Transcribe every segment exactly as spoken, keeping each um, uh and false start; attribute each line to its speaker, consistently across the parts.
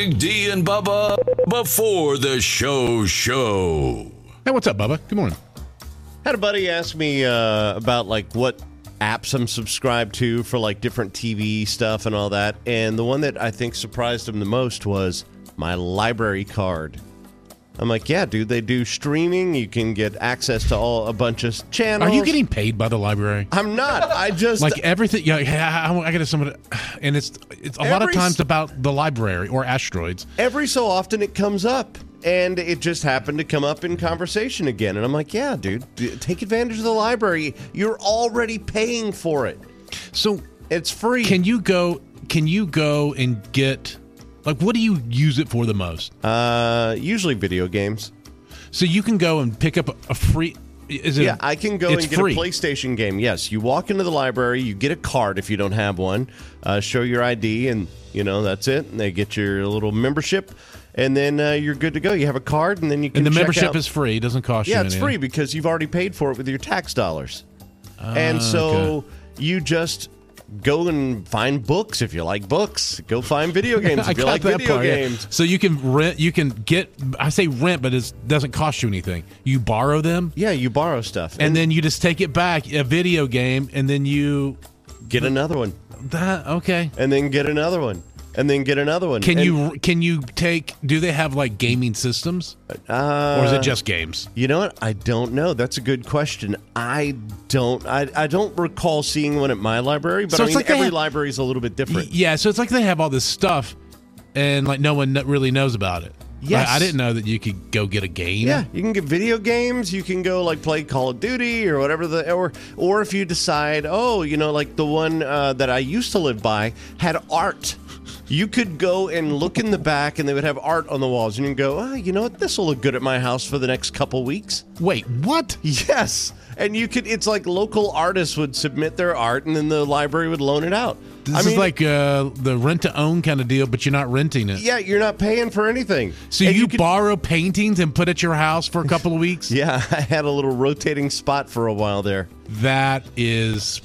Speaker 1: Big D and Bubba before the show show.
Speaker 2: Hey, what's up, Bubba? Good morning.
Speaker 3: Had a buddy ask me uh, about like what apps I'm subscribed to for like different T V stuff and all that, and the one that I think surprised him the most was my library card. I'm like, yeah, dude, they do streaming. You can get access to all a bunch of channels.
Speaker 2: Are you getting paid by the library?
Speaker 3: I'm not. I just
Speaker 2: like everything. Yeah, I, I, I got somebody, and it's it's a lot of times about the library or asteroids.
Speaker 3: Every so often it comes up, and it just happened to come up in conversation again. And I'm like, yeah, dude, take advantage of the library. You're already paying for it,
Speaker 2: so
Speaker 3: it's free.
Speaker 2: Can you go? Can you go and get? Like, what do you use it for the most?
Speaker 3: Uh, usually video games.
Speaker 2: So you can go and pick up a, a free... Is it
Speaker 3: yeah, I can go and get
Speaker 2: free.
Speaker 3: a PlayStation game. Yes, you walk into the library, you get a card if you don't have one, uh, show your I D, and, you know, that's it. And they get your little membership, and then uh, you're good to go. You have a card, and then you can
Speaker 2: And the
Speaker 3: check
Speaker 2: membership
Speaker 3: out.
Speaker 2: is free. It doesn't cost
Speaker 3: yeah,
Speaker 2: you
Speaker 3: it's
Speaker 2: anything.
Speaker 3: free because you've already paid for it with your tax dollars.
Speaker 2: Uh,
Speaker 3: and so
Speaker 2: okay.
Speaker 3: you just... go and find books if you like books. Go find video games if you like video
Speaker 2: part,
Speaker 3: games.
Speaker 2: Yeah. So you can rent. You can get. I say rent, but it doesn't cost you anything. You borrow them.
Speaker 3: Yeah, you borrow stuff,
Speaker 2: and, and then you just take it back, a video game, and then you
Speaker 3: get another one.
Speaker 2: That okay?
Speaker 3: And then get another one, and then get another one.
Speaker 2: Can
Speaker 3: and,
Speaker 2: you can you take? Do they have like gaming systems,
Speaker 3: uh,
Speaker 2: or is it just games?
Speaker 3: You know what? I don't know. That's a good question. I don't. I, I don't recall seeing one at my library, but
Speaker 2: so
Speaker 3: I mean,
Speaker 2: like
Speaker 3: every
Speaker 2: have,
Speaker 3: library is a little bit different.
Speaker 2: Yeah, so it's like they have all this stuff, and like no one really knows about it.
Speaker 3: Yes.
Speaker 2: Like, I didn't know that you could go get a game.
Speaker 3: Yeah, you can get video games. You can go like play Call of Duty or whatever the or or if you decide, oh, you know, like the one uh, that I used to live by had art. You could go and look in the back, and they would have art on the walls, and you can go, oh, you know what? This will look good at my house for the next couple weeks.
Speaker 2: Wait, what?
Speaker 3: Yes, and you could. It's like local artists would submit their art, and then the library would loan it out.
Speaker 2: This
Speaker 3: I
Speaker 2: is
Speaker 3: mean,
Speaker 2: like uh, the rent-to-own kind of deal, but you're not renting it.
Speaker 3: Yeah, you're not paying for anything.
Speaker 2: So
Speaker 3: and
Speaker 2: you,
Speaker 3: you could,
Speaker 2: borrow paintings and put at your house for a couple of weeks?
Speaker 3: Yeah, I had a little rotating spot for a while there.
Speaker 2: That is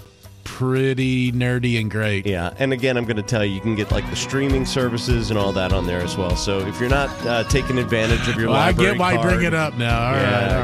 Speaker 2: pretty nerdy and great.
Speaker 3: Yeah, and again, I'm going to tell you, you can get like the streaming services and all that on there as well. So if you're not uh, taking advantage of your
Speaker 2: well,
Speaker 3: library
Speaker 2: I get why
Speaker 3: card,
Speaker 2: you bring it up now. All
Speaker 3: yeah,
Speaker 2: right, all